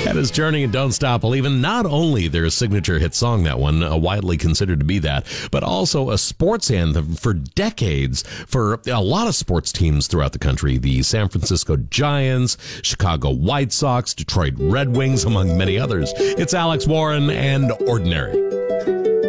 And his Journey and Don't Stop Believin', not only their signature hit song, that one, widely considered to be that, but also a sports anthem for decades for a lot of sports teams throughout the country. The San Francisco Giants, Chicago White Sox, Detroit Red Wings, among many others. It's Alex Warren and Ordinary.